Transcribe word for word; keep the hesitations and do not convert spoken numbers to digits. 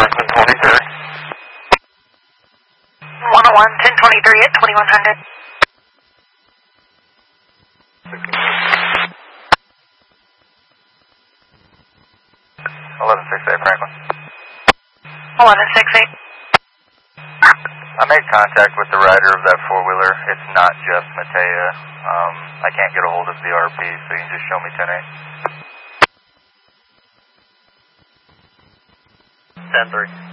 Brooklyn twenty-three. one oh one, ten twenty-three at twenty-one hundred. eleven six eight Franklin. eleven six eight. I made contact with the rider of that four-wheeler. It's not Jeff Matea. Um, I can't get a hold of the R P, so you can just show me ten eight. ten three.